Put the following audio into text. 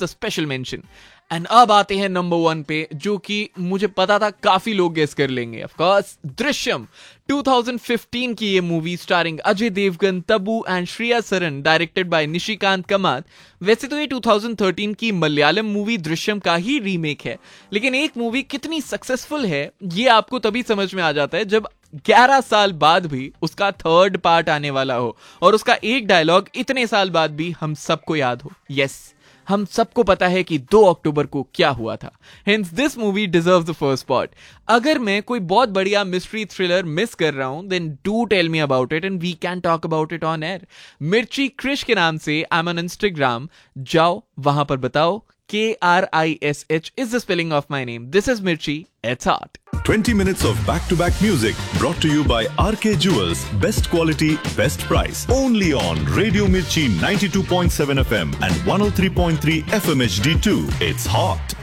The special mention. And अब आते हैं नंबर 1 पे, जो कि मुझे पता था काफी लोग गेस कर लेंगे। ऑफ कोर्स, दृश्यम 2015 की ये movie starring Ajay Devgan, Tabu and Shreya Saran, directed by Nishikant कमात। वैसे तो ये 2013 की मलयालम मूवी दृश्यम का ही रीमेक है, लेकिन एक मूवी कितनी सक्सेसफुल है ये आपको तभी समझ में आ जाता है जब 11 साल बाद भी उसका थर्ड पार्ट आने वाला हो और उसका एक डायलॉग इतने साल बाद भी हम सबको याद हो। यस, हम सबको पता है कि 2 अक्टूबर को क्या हुआ था। Hence this movie deserves the first part. अगर मैं कोई बहुत बढ़िया मिस्ट्री थ्रिलर मिस कर रहा हूं, then do tell me about it and we can talk about it on air. मिर्ची क्रिश के नाम से I'm on Instagram. जाओ वहां पर बताओ। KRISH is the spelling of my name. This is Mirchi. It's hot. 20 minutes of back-to-back music brought to you by RK Jewels. Best quality, best price. Only on Radio Mirchi 92.7 FM and 103.3 FM HD2. It's hot.